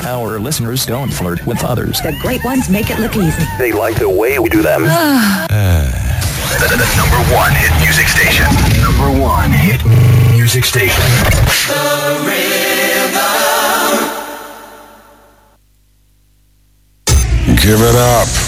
Our listeners don't flirt with others. The great ones make it look easy. They like the way we do them. The number one hit music station. Number one hit music station. The Rhythm. Give it up